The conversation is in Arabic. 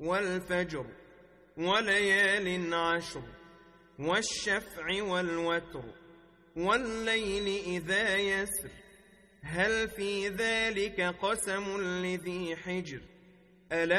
والفجر وليال عشر والشفع والوتر والليل إذا يسر هل في ذلك قسم لذي حجر ألم